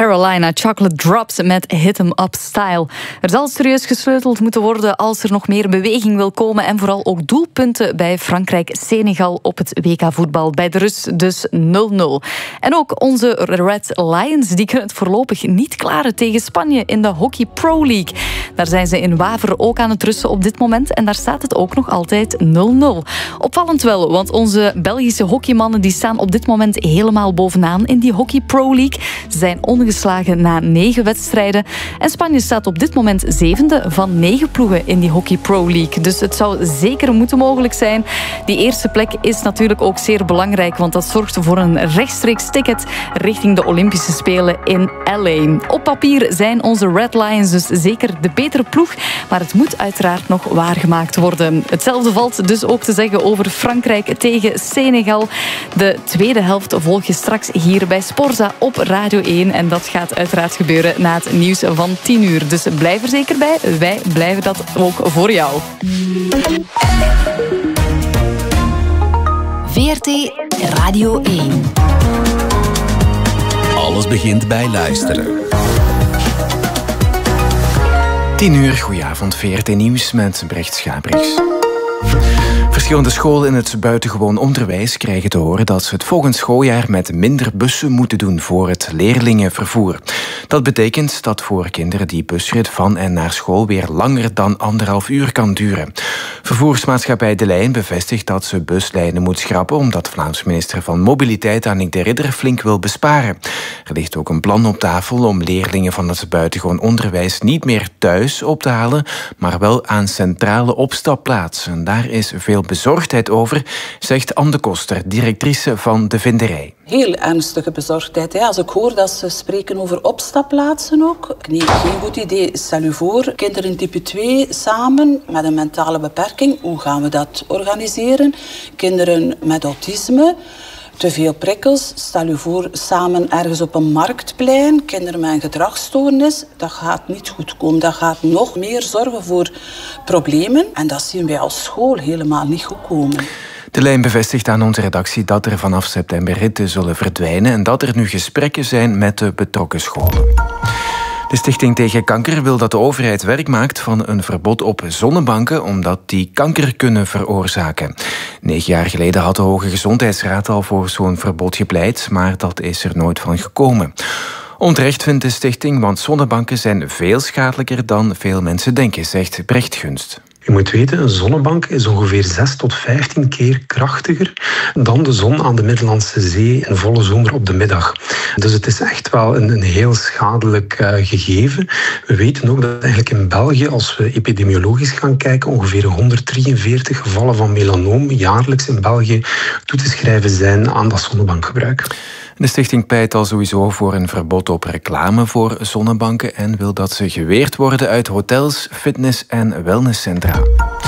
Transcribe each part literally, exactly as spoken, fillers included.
Carolina Chocolate Drops met Hit 'em Up Style. Er zal serieus gesleuteld moeten worden als er nog meer beweging wil komen en vooral ook doelpunten bij Frankrijk-Senegal op het W K voetbal. Bij de rust dus nul nul. En ook onze Red Lions die kunnen het voorlopig niet klaren tegen Spanje in de Hockey Pro League. Daar zijn ze in Waver ook aan het rusten op dit moment en daar staat het ook nog altijd nul nul. Opvallend wel, want onze Belgische hockeymannen die staan op dit moment helemaal bovenaan in die Hockey Pro League. Ze zijn ongeslagen na negen wedstrijden. En Spanje staat op dit moment zevende van negen ploegen in die Hockey Pro League. Dus het zou zeker moeten mogelijk zijn. Die eerste plek is natuurlijk ook zeer belangrijk, want dat zorgt voor een rechtstreeks ticket richting de Olympische Spelen in L A. Op papier zijn onze Red Lions dus zeker de betere ploeg, maar het moet uiteraard nog waargemaakt worden. Hetzelfde valt dus ook te zeggen over Frankrijk tegen Senegal. De tweede helft volg je straks hier bij Sporza op Radio één. En dat gaat uiteraard gebeuren na het nieuws van tien uur. Dus blijf er zeker bij. Wij blijven dat ook voor jou. V R T Radio één. Alles begint bij luisteren. tien uur, goedenavond, V R T Nieuws met Brecht Schabriks. Verschillende scholen in het buitengewoon onderwijs krijgen te horen dat ze het volgend schooljaar met minder bussen moeten doen voor het leerlingenvervoer. Dat betekent dat voor kinderen die busrit van en naar school weer langer dan anderhalf uur kan duren. Vervoersmaatschappij De Lijn bevestigt dat ze buslijnen moet schrappen omdat Vlaams minister van Mobiliteit Annick de Ridder flink wil besparen. Er ligt ook een plan op tafel om leerlingen van het buitengewoon onderwijs niet meer thuis op te halen, maar wel aan centrale opstapplaatsen. Daar is veel bezorgdheid over, zegt Anne de Koster, directrice van de Vinderij. Heel ernstige bezorgdheid. Hè. Als ik hoor dat ze spreken over opstapplaatsen ook. Nee, geen goed idee. Stel u voor, kinderen type twee samen met een mentale beperking. Hoe gaan we dat organiseren? Kinderen met autisme. Te veel prikkels. Stel u voor, samen ergens op een marktplein. Kinderen met een gedragsstoornis. Dat gaat niet goed komen. Dat gaat nog meer zorgen voor problemen. En dat zien wij als school helemaal niet goed komen. De Lijn bevestigt aan onze redactie dat er vanaf september ritten zullen verdwijnen en dat er nu gesprekken zijn met de betrokken scholen. De Stichting tegen Kanker wil dat de overheid werk maakt van een verbod op zonnebanken, omdat die kanker kunnen veroorzaken. Negen jaar geleden had de Hoge Gezondheidsraad al voor zo'n verbod gepleit, maar dat is er nooit van gekomen. Onterecht vindt de stichting, want zonnebanken zijn veel schadelijker dan veel mensen denken, zegt Brecht Gunst. Je moet weten, een zonnebank is ongeveer zes tot vijftien keer krachtiger dan de zon aan de Middellandse Zee in volle zomer op de middag. Dus het is echt wel een, een heel schadelijk uh, gegeven. We weten ook dat eigenlijk in België, als we epidemiologisch gaan kijken, ongeveer honderddrieënveertig gevallen van melanoom jaarlijks in België toe te schrijven zijn aan dat zonnebankgebruik. De stichting pleit al sowieso voor een verbod op reclame voor zonnebanken en wil dat ze geweerd worden uit hotels, fitness- en wellnesscentra.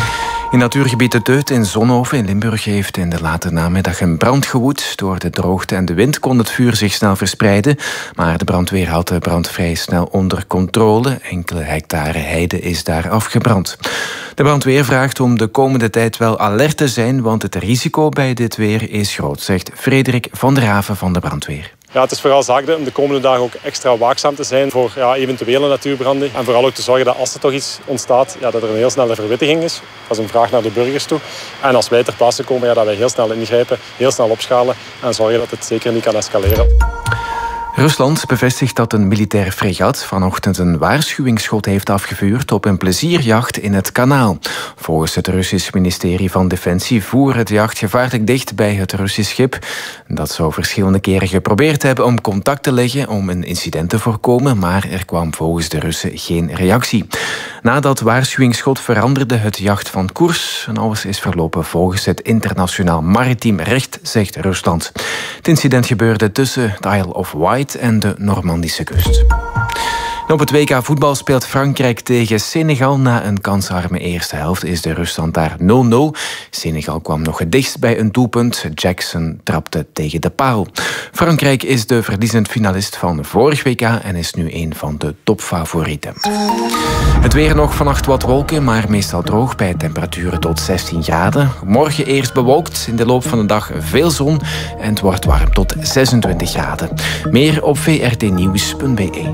In natuurgebied De Teut in Zonhoven in Limburg heeft in de late namiddag een brand gewoed. Door de droogte en de wind kon het vuur zich snel verspreiden, maar de brandweer had de brand vrij snel onder controle. Enkele hectare heide is daar afgebrand. De brandweer vraagt om de komende tijd wel alert te zijn, want het risico bij dit weer is groot, zegt Frederik van der Haven van de brandweer. Ja, het is vooral zaak om de komende dagen ook extra waakzaam te zijn voor ja, eventuele natuurbranden. En vooral ook te zorgen dat als er toch iets ontstaat, ja, dat er een heel snelle verwittiging is. Dat is een vraag naar de burgers toe. En als wij ter plaatse komen, ja, dat wij heel snel ingrijpen, heel snel opschalen en zorgen dat het zeker niet kan escaleren. Rusland bevestigt dat een militair fregat vanochtend een waarschuwingsschot heeft afgevuurd op een plezierjacht in het kanaal. Volgens het Russisch ministerie van Defensie voer het jacht gevaarlijk dicht bij het Russisch schip. Dat zou verschillende keren geprobeerd hebben om contact te leggen om een incident te voorkomen, maar er kwam volgens de Russen geen reactie. Na dat waarschuwingsschot veranderde het jacht van koers en alles is verlopen volgens het internationaal maritiem recht, zegt Rusland. Het incident gebeurde tussen de Isle of Wight en de Normandische kust. En op het W K voetbal speelt Frankrijk tegen Senegal. Na een kansarme eerste helft is de ruststand daar nul nul. Senegal kwam nog het dichtst bij een doelpunt. Jackson trapte tegen de paal. Frankrijk is de verliezend finalist van vorig W K en is nu een van de topfavorieten. Het weer nog vannacht wat wolken, maar meestal droog bij temperaturen tot zestien graden. Morgen eerst bewolkt, in de loop van de dag veel zon en het wordt warm tot zesentwintig graden. Meer op v r t nieuws punt b e.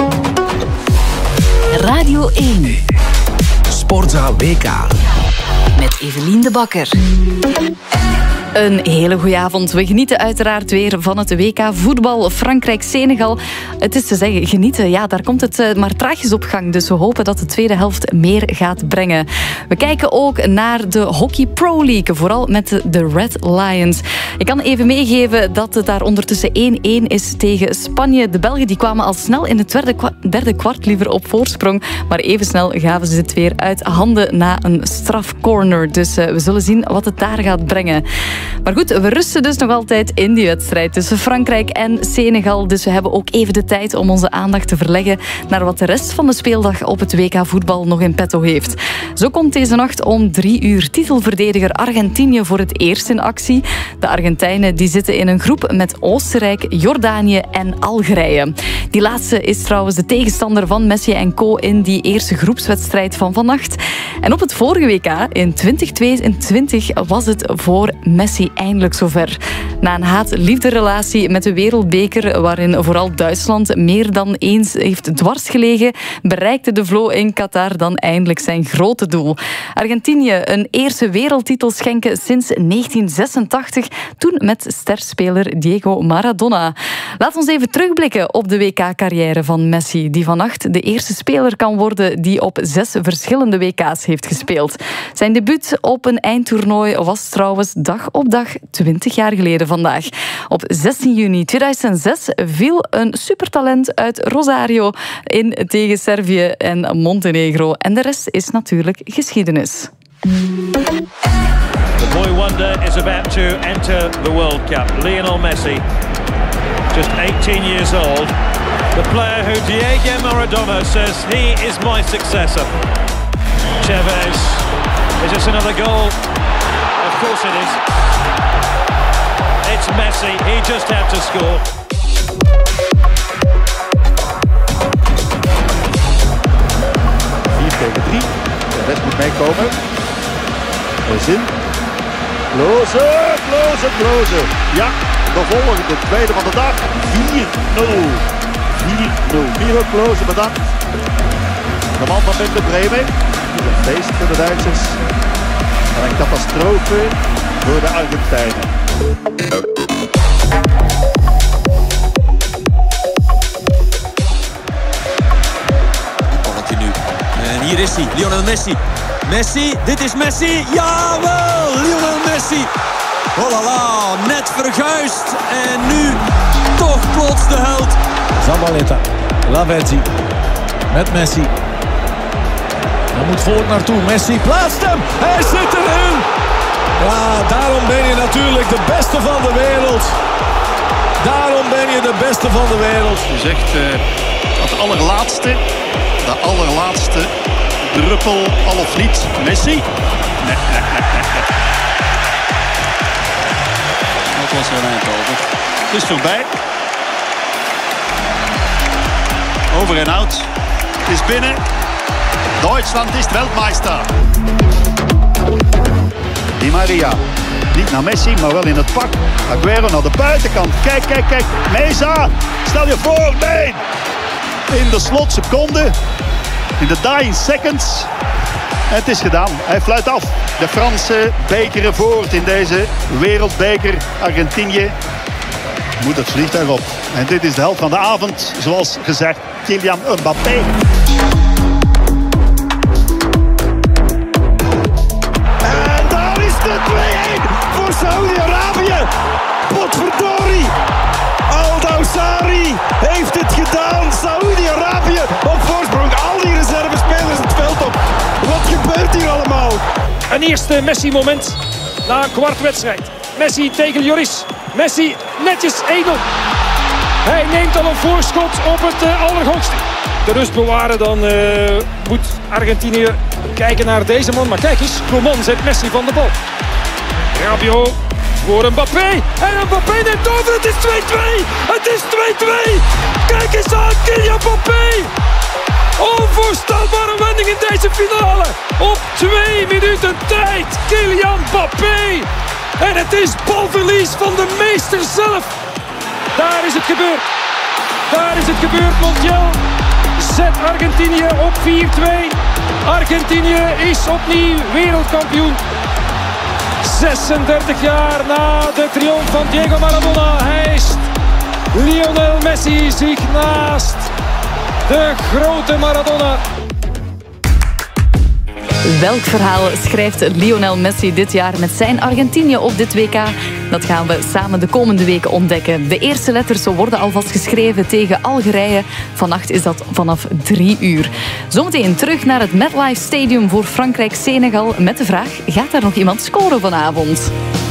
Radio één. Sportza W K. Met Evelien de Bakker. Een hele goede avond. We genieten uiteraard weer van het W K voetbal Frankrijk-Senegal. Het is te zeggen, genieten, ja, daar komt het maar traagjes op gang. Dus we hopen dat de tweede helft meer gaat brengen. We kijken ook naar de Hockey Pro League, vooral met de Red Lions. Ik kan even meegeven dat het daar ondertussen één-één is tegen Spanje. De Belgen die kwamen al snel in het derde, derde kwart liever op voorsprong. Maar even snel gaven ze het weer uit handen na een strafcorner. Dus uh, we zullen zien wat het daar gaat brengen. Maar goed, we rusten dus nog altijd in die wedstrijd tussen Frankrijk en Senegal. Dus we hebben ook even de tijd om onze aandacht te verleggen naar wat de rest van de speeldag op het W K voetbal nog in petto heeft. Zo komt deze nacht om drie uur titelverdediger Argentinië voor het eerst in actie. De Argentijnen die zitten in een groep met Oostenrijk, Jordanië en Algerije. Die laatste is trouwens de tegenstander van Messi en co in die eerste groepswedstrijd van vannacht. En op het vorige W K in twintig tweeëntwintig was het voor Messi eindelijk zover. Na een haat-liefde relatie met de wereldbeker, waarin vooral Duitsland meer dan eens heeft dwars gelegen, bereikte de Vlo in Qatar dan eindelijk zijn grote doel. Argentinië een eerste wereldtitel schenken sinds negentien zesentachtig, toen met sterspeler Diego Maradona. Laat ons even terugblikken op de W K-carrière van Messi, die vannacht de eerste speler kan worden die op zes verschillende W K's heeft gespeeld. Zijn debuut op een eindtoernooi was trouwens dag op dag twintig jaar geleden vandaag. Op zestien juni tweeduizend zes viel een supertalent uit Rosario in tegen Servië en Montenegro. En de rest is natuurlijk geschiedenis. The boy wonder is about to enter the World Cup. Lionel Messi, just eighteen years old. The player who Diego Maradona says he is my successor. Chavez, is this another goal? Of course it is. It's Messi, he just had to score. vier tegen drie, de rest moet meekomen. Zin. Klose, Klose, Klose. Ja, de volgende, de tweede van de dag. vier nul. vier nul. Miro Klose, bedankt. De man van Minder Bremen. Een feest voor de Duitsers. En een catastrofe voor de Argentijnen. Balletje nu. En hier is hij, Lionel Messi. Messi, dit is Messi. Jawel, Lionel Messi. Oh la la, net verguisd. En nu toch plots de held. Zabaleta, Lavezzi met Messi. Daar moet Volk naartoe. Messi plaatst hem. Hij zit erin. Ja, daarom ben je natuurlijk de beste van de wereld. Daarom ben je de beste van de wereld. Je zegt uh, het allerlaatste, de allerlaatste druppel, al of niet, Messi. Nee, nee, nee, nee. Dat was er Eindhoven. Het is voorbij. Over en out. Het is binnen. Duitsland is Weltmeister. Di Maria. Niet naar Messi, maar wel in het pak. Aguero naar de buitenkant. Kijk, kijk, kijk. Meza. Stel je voor. Nee. In de slotseconde. In de dying seconds. En het is gedaan. Hij fluit af. De Fransen bekeren voort in deze wereldbeker. Argentinië moet het vliegtuig op. En dit is de held van de avond. Zoals gezegd, Kylian Mbappé. En daar is de twee-één voor Saudi-Arabië. Potverdorie. Al-Dawsari heeft het gedaan. Saudi-Arabië op voorsprong. Al die reservespelers het veld op. Wat gebeurt hier allemaal? Een eerste Messi-moment na een kwart wedstrijd. Messi tegen Lloris. Messi netjes één nul. Hij neemt al een voorschot op het uh, allerhoogste. De rust bewaren, dan uh, moet Argentinië kijken naar deze man. Maar kijk eens, Coman zet Messi van de bal. Rabiot voor Mbappé. En Mbappé neemt over, het is twee twee. Het is twee twee. Kijk eens aan, Kylian Mbappé. Onvoorstelbare wending in deze finale. Op twee minuten tijd. Kylian Mbappé. En het is balverlies van de meester zelf. Daar is het gebeurd. Daar is het gebeurd, Montiel. Zet Argentinië op vier twee. Argentinië is opnieuw wereldkampioen. zesendertig jaar na de triomf van Diego Maradona hijst Lionel Messi zich naast de grote Maradona. Welk verhaal schrijft Lionel Messi dit jaar met zijn Argentinië op dit W K? Dat gaan we samen de komende weken ontdekken. De eerste letters worden alvast geschreven tegen Algerije. Vannacht is dat vanaf drie uur. Zometeen terug naar het MetLife Stadium voor Frankrijk-Senegal met de vraag: gaat er nog iemand scoren vanavond?